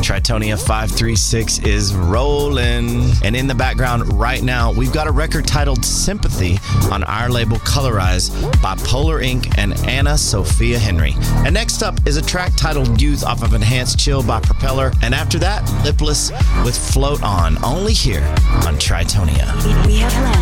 Tritonia 536 is rolling. And in the background right now, we've got a record titled Sympathy on our label Colorize by Polar Inc. and Anna Sophia Henry. And next up is a track titled Youth off of Enhanced Chill by Propeller. And after that, Lipless with Float On, only here on Tritonia. We have